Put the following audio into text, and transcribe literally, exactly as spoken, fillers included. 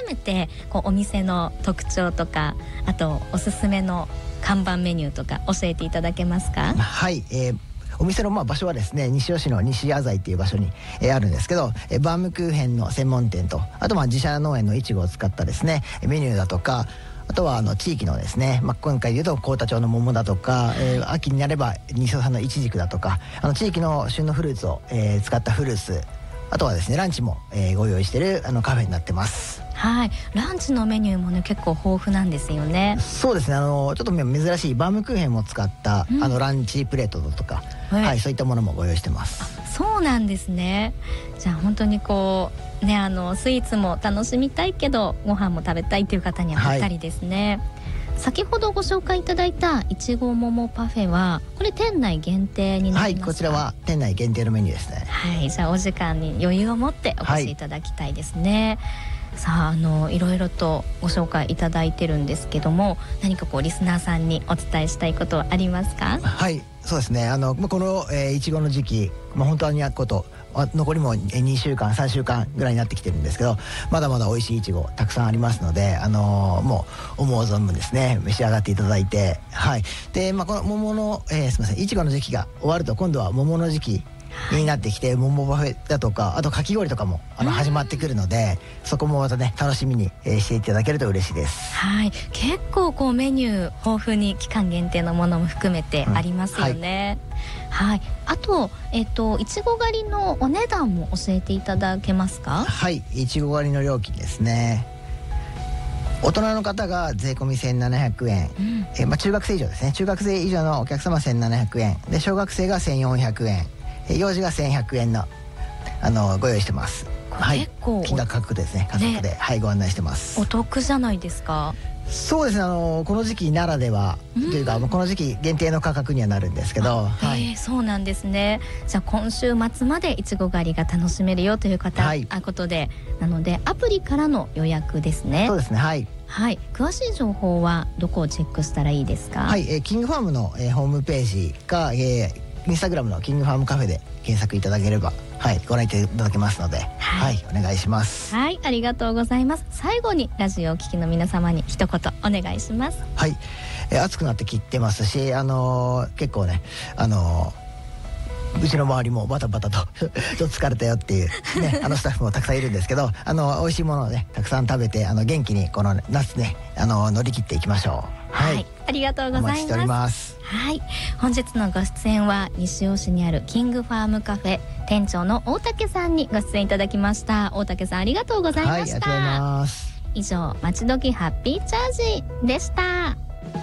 めてこうお店の特徴とか、あとおすすめの看板メニューとか教えていただけますか？ はい、えーお店のまあ場所はですね、西尾市の西麻布っていう場所に、えーあるんですけど、えーバームクーヘンの専門店と、あとまあ自社農園のいちごを使ったですねメニューだとか、あとはあの地域のですね、まあ、今回でいうと幸田町の桃だとか、えー秋になれば西尾さんのいちじくだとか、あの地域の旬のフルーツを、えー使ったフルーツ、あとはですねランチも、えーご用意しているあのカフェになってます。 はい、ランチのメニューもね結構豊富なんですよね。 そうですね、あのちょっと珍しいバームクーヘンも使った、うん、あのランチプレートだとか、はい、はい、そういったものもご用意してます。 そうなんですね。じゃあ本当にこうね、あのスイーツも楽しみたいけどご飯も食べたいという方にはぴったりですね。はい、先ほどご紹介いただいたいちご桃パフェはこれ店内限定になりますか？はい、 こちらは店内限定のメニューですね。 はい、じゃあお時間に余裕を持ってお越しいただきたいですね。はい、さあ、あのいろいろとご紹介いただいてるんですけども、何かこうリスナーさんにお伝えしたいことはありますか？ はい、そうですね、あのこの、えー、いちごの時期、まあ、本当に焼くこと残りもにしゅうかんさんしゅうかんぐらいになってきてるんですけど、まだまだ美味しいいちごたくさんありますので、あのー、もう思う存分ですね召し上がっていただいて、はいで、まあ、この桃の、えー、すみませんいちごの時期が終わると今度は桃の時期になってきて、桃パフェだとか、あとかき氷とかもあの始まってくるので、そこもまたね楽しみに、えー、していただけると嬉しいです。 はい、結構こうメニュー豊富に期間限定のものも含めてありますよね。うん、はい、はい、あとえっ、ー、といちご狩りのお値段も教えていただけますか？ はい、いちご狩りの料金ですね。大人の方が税込みせんななひゃくえん、うん、えーまあ、中学生以上ですね、中学生以上のお客様せんななひゃくえんで、小学生がせんよんひゃくえん、幼児がせんひゃくえんのあのご用意してます。はい、結構金額価格ですね、価格で、ね、はい、ご案内してます。 お得じゃないですか？ そうですね、あのこの時期ならでは、うん、というかこの時期限定の価格にはなるんですけど、 はい、えー、そうなんですね。じゃあ今週末までいちご狩りが楽しめるよという方、はい、あことで、なのでアプリからの予約ですね。 そうですね、はい、 はい、詳しい情報はどこをチェックしたらいいですか？ はい、えー、キングファームの、えー、ホームページか、えーインスタグラムのキングファームカフェで検索いただければ、はい、ご覧いただけますので、はい、はい、お願いします。 はい、ありがとうございます。最後にラジオをお聞きの皆様に一言お願いします。 はい、えー、暑くなってきてますし、あのー、結構ね、あのーうちの周りもバタバタとちょっと疲れたよっていう、ね、あのスタッフもたくさんいるんですけど、あの美味しいものをねたくさん食べて、あの元気にこの夏ねあの乗り切っていきましょう。 はい、はい、ありがとうございます。 お待ちしております。 はい、本日のご出演は西尾市にあるキングファームカフェ店長の大竹さんにご出演いただきました。大竹さんありがとうございました。 はい、ありがとうございます。 以上、まちどきハッピーチャージでした。